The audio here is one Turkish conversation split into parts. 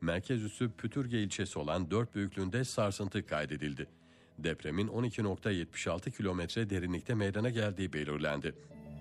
merkez üssü Pütürge ilçesi olan 4 büyüklüğünde sarsıntı kaydedildi. Depremin 12,76 kilometre derinlikte meydana geldiği belirlendi.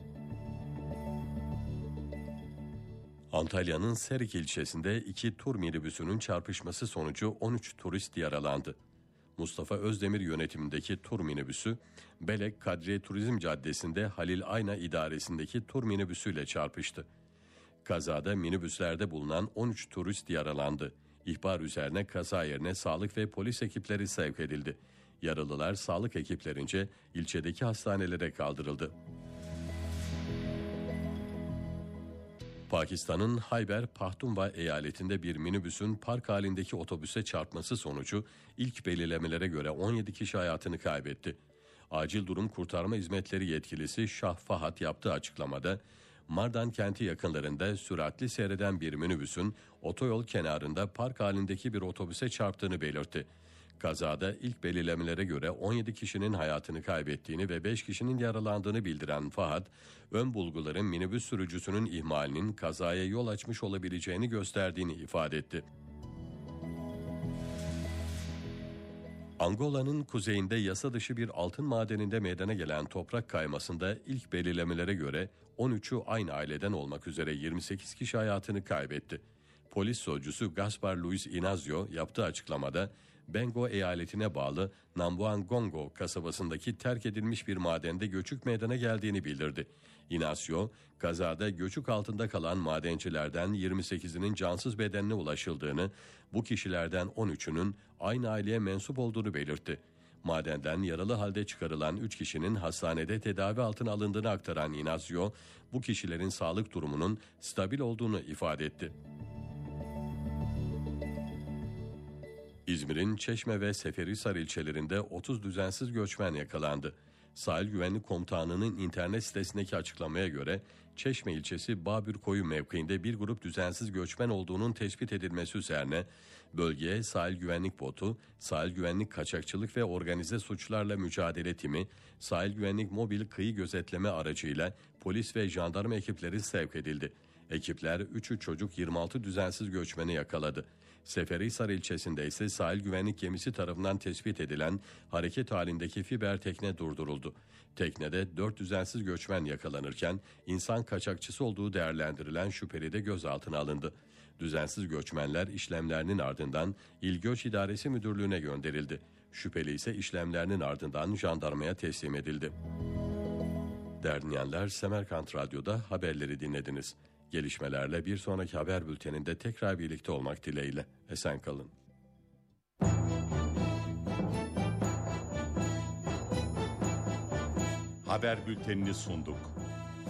Antalya'nın Serik ilçesinde 2 tur minibüsünün çarpışması sonucu 13 turist yaralandı. Mustafa Özdemir yönetimindeki tur minibüsü, Belek Kadriye Turizm Caddesi'nde Halil Ayna idaresindeki tur minibüsüyle çarpıştı. Kazada minibüslerde bulunan 13 turist yaralandı. İhbar üzerine kaza yerine sağlık ve polis ekipleri sevk edildi. Yaralılar sağlık ekiplerince ilçedeki hastanelere kaldırıldı. Pakistan'ın Hayber Pakhtunkhwa eyaletinde bir minibüsün park halindeki otobüse çarpması sonucu ilk belirlemelere göre 17 kişi hayatını kaybetti. Acil durum kurtarma hizmetleri yetkilisi Şah Fahat yaptığı açıklamada, Mardan kenti yakınlarında süratli seyreden bir minibüsün otoyol kenarında park halindeki bir otobüse çarptığını belirtti. Kazada ilk belirlemelere göre 17 kişinin hayatını kaybettiğini ve 5 kişinin yaralandığını bildiren Fahat, ön bulguların minibüs sürücüsünün ihmalinin kazaya yol açmış olabileceğini gösterdiğini ifade etti. Angola'nın kuzeyinde yasa dışı bir altın madeninde meydana gelen toprak kaymasında ilk belirlemelere göre 13'ü aynı aileden olmak üzere 28 kişi hayatını kaybetti. Polis sözcüsü Gaspar Luis Inazio yaptığı açıklamada, Bengo eyaletine bağlı Nambuangongo kasabasındaki terk edilmiş bir madende göçük meydana geldiğini bildirdi. Inazio, kazada göçük altında kalan madencilerden 28'inin cansız bedenine ulaşıldığını, bu kişilerden 13'ünün aynı aileye mensup olduğunu belirtti. Madenden yaralı halde çıkarılan 3 kişinin hastanede tedavi altına alındığını aktaran Inazio, bu kişilerin sağlık durumunun stabil olduğunu ifade etti. İzmir'in Çeşme ve Seferihisar ilçelerinde 30 düzensiz göçmen yakalandı. Sahil Güvenlik Komutanlığı'nın internet sitesindeki açıklamaya göre Çeşme ilçesi Babürkoyu mevkiinde bir grup düzensiz göçmen olduğunun tespit edilmesi üzerine bölgeye Sahil Güvenlik Botu, Sahil Güvenlik Kaçakçılık ve Organize Suçlarla Mücadele Timi, Sahil Güvenlik Mobil Kıyı Gözetleme aracıyla polis ve jandarma ekipleri sevk edildi. Ekipler 3'ü çocuk 26 düzensiz göçmeni yakaladı. Seferihisar ilçesinde ise sahil güvenlik gemisi tarafından tespit edilen hareket halindeki fiber tekne durduruldu. Teknede 4 düzensiz göçmen yakalanırken insan kaçakçısı olduğu değerlendirilen şüpheli de gözaltına alındı. Düzensiz göçmenler işlemlerinin ardından İl Göç İdaresi Müdürlüğü'ne gönderildi. Şüpheli ise işlemlerinin ardından jandarmaya teslim edildi. Değerli dinleyenler, Semerkant Radyo'da haberleri dinlediniz. Gelişmelerle bir sonraki haber bülteninde tekrar birlikte olmak dileğiyle. Esen kalın. Haber bültenini sunduk.